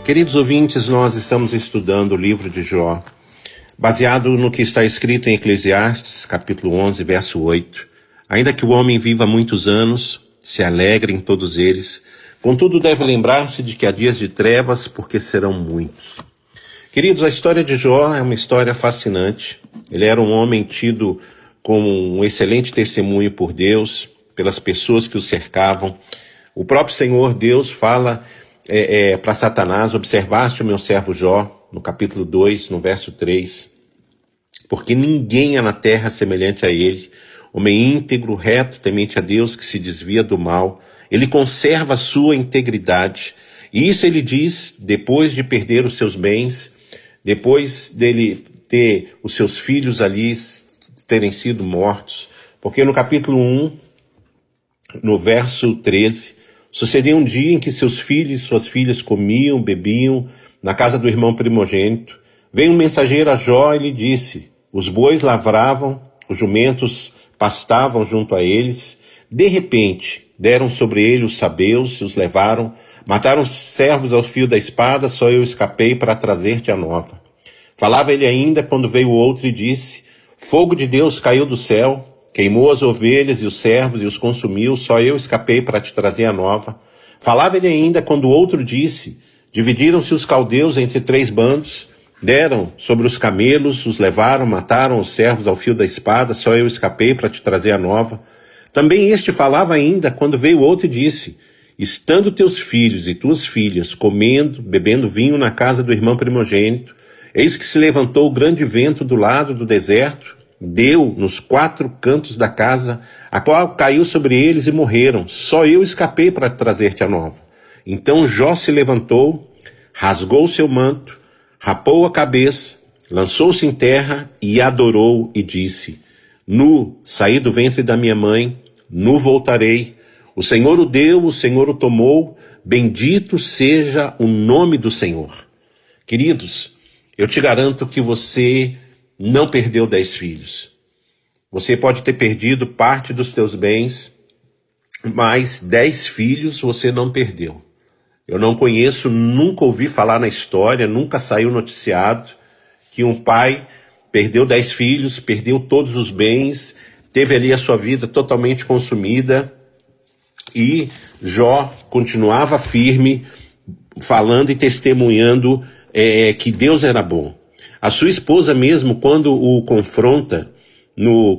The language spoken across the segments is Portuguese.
Queridos ouvintes, nós estamos estudando o livro de Jó, baseado no que está escrito em Eclesiastes, capítulo 11, verso 8. Ainda que o homem viva muitos anos, se alegre em todos eles, contudo deve lembrar-se de que há dias de trevas, porque serão muitos. Queridos, a história de Jó é uma história fascinante. Ele era um homem tido como um excelente testemunho por Deus, pelas pessoas que o cercavam. O próprio Senhor Deus fala para Satanás: observaste o meu servo Jó, no capítulo 2, no verso 3, porque ninguém há na terra semelhante a ele, homem íntegro, reto, temente a Deus, que se desvia do mal, ele conserva a sua integridade. E isso ele diz depois de perder os seus bens, depois dele ter os seus filhos ali terem sido mortos, porque no capítulo 1, no verso 13, sucedeu um dia em que seus filhos e suas filhas comiam, bebiam na casa do irmão primogênito. Veio um mensageiro a Jó e lhe disse: os bois lavravam, os jumentos pastavam junto a eles. De repente, deram sobre ele os sabeus e os levaram. Mataram os servos ao fio da espada, só eu escapei para trazer-te a nova. Falava ele ainda quando veio outro e disse: fogo de Deus caiu do céu, queimou as ovelhas e os servos e os consumiu, só eu escapei para te trazer a nova. Falava ele ainda quando o outro disse: dividiram-se os caldeus entre 3 bandos, deram sobre os camelos, os levaram, mataram os servos ao fio da espada, só eu escapei para te trazer a nova. Também este falava ainda quando veio outro e disse: estando teus filhos e tuas filhas comendo, bebendo vinho na casa do irmão primogênito, eis que se levantou o grande vento do lado do deserto, deu nos 4 cantos da casa, a qual caiu sobre eles e morreram. Só eu escapei para trazer-te a nova. Então Jó se levantou, rasgou seu manto, rapou a cabeça, lançou-se em terra e adorou e disse: nu saí do ventre da minha mãe, nu voltarei. O Senhor o deu, o Senhor o tomou, bendito seja o nome do Senhor. Queridos, eu te garanto que você não perdeu 10 filhos. Você pode ter perdido parte dos teus bens, mas 10 filhos você não perdeu. Eu não conheço, nunca ouvi falar na história, nunca saiu noticiado que um pai perdeu 10 filhos, perdeu todos os bens, teve ali a sua vida totalmente consumida, e Jó continuava firme, falando e testemunhando que Deus era bom. A sua esposa mesmo, quando o confronta, no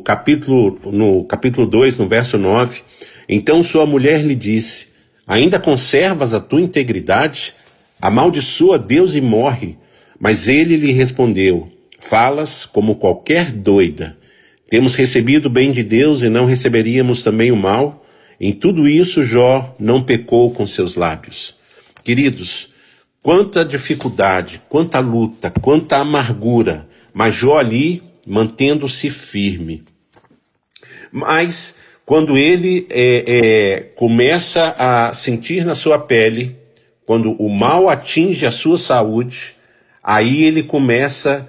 capítulo 2, no verso 9, então sua mulher lhe disse: ainda conservas a tua integridade? Amaldiçoa Deus e morre. Mas ele lhe respondeu: falas como qualquer doida. Temos recebido o bem de Deus e não receberíamos também o mal? Em tudo isso Jó não pecou com seus lábios. Queridos, quanta dificuldade, quanta luta, quanta amargura, mas Jó ali mantendo-se firme. Mas quando ele começa a sentir na sua pele, quando o mal atinge a sua saúde, aí ele começa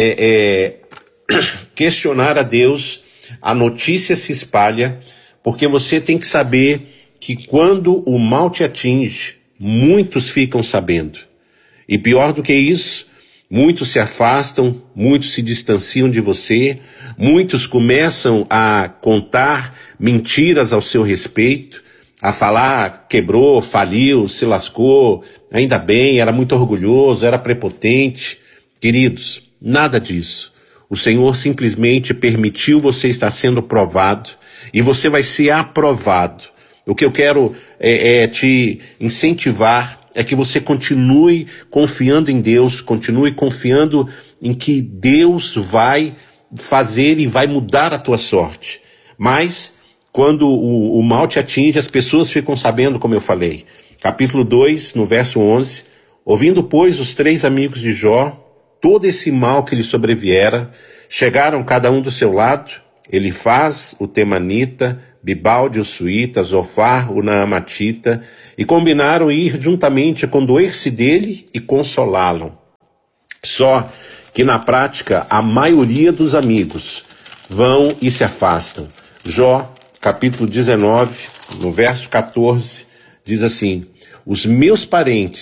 a questionar a Deus, a notícia se espalha, porque você tem que saber que quando o mal te atinge, muitos ficam sabendo. E pior do que isso, muitos se afastam, muitos se distanciam de você, muitos começam a contar mentiras ao seu respeito, a falar quebrou, faliu, se lascou, ainda bem, era muito orgulhoso, era prepotente. Queridos, nada disso. O Senhor simplesmente permitiu você estar sendo provado e você vai ser aprovado. O que eu quero te incentivar é que você continue confiando em Deus, continue confiando em que Deus vai fazer e vai mudar a tua sorte. Mas, quando o mal te atinge, as pessoas ficam sabendo, como eu falei. Capítulo 2, no verso 11. Ouvindo, pois, os 3 amigos de Jó, todo esse mal que lhe sobreviera, chegaram cada um do seu lado, Elifaz, o temanita, Bibalde, o suíta, Zofar, o naamatita, e combinaram ir juntamente condoer-se dele e consolá-lo. Só que na prática a maioria dos amigos vão e se afastam. Jó, capítulo 19, no verso 14, diz assim: os meus parentes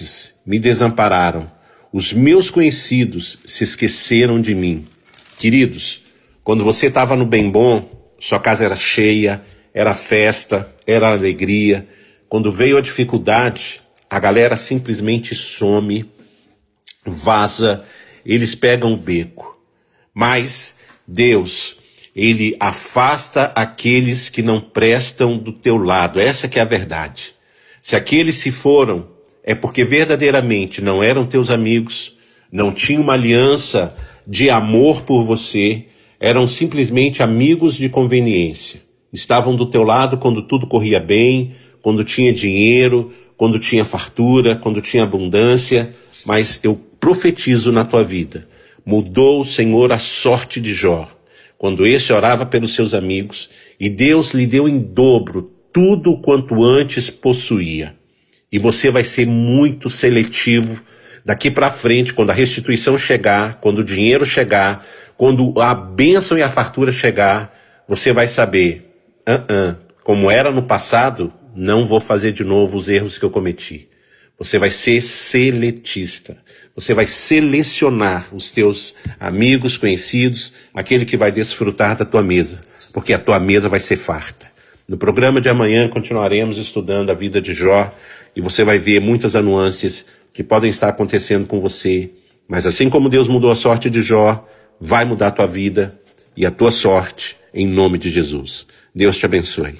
me desampararam. Os meus conhecidos se esqueceram de mim. Queridos, quando você estava no bem bom, sua casa era cheia, era festa, era alegria. Quando veio a dificuldade, a galera simplesmente some, vaza, eles pegam o beco. Mas Deus, Ele afasta aqueles que não prestam do teu lado. Essa que é a verdade. Se aqueles se foram, é porque verdadeiramente não eram teus amigos, não tinham uma aliança de amor por você, eram simplesmente amigos de conveniência. Estavam do teu lado quando tudo corria bem, quando tinha dinheiro, quando tinha fartura, quando tinha abundância, mas eu profetizo na tua vida. Mudou o Senhor a sorte de Jó, quando esse orava pelos seus amigos, e Deus lhe deu em dobro tudo quanto antes possuía. E você vai ser muito seletivo daqui para frente, quando a restituição chegar, quando o dinheiro chegar, quando a bênção e a fartura chegar, você vai saber, como era no passado, não vou fazer de novo os erros que eu cometi. Você vai ser seletista. Você vai selecionar os teus amigos, conhecidos, aquele que vai desfrutar da tua mesa, porque a tua mesa vai ser farta. No programa de amanhã continuaremos estudando a vida de Jó e você vai ver muitas nuances que podem estar acontecendo com você. Mas assim como Deus mudou a sorte de Jó, vai mudar a tua vida e a tua sorte em nome de Jesus. Deus te abençoe.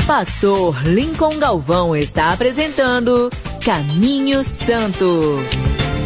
Pastor Lincoln Galvão está apresentando Caminho Santo.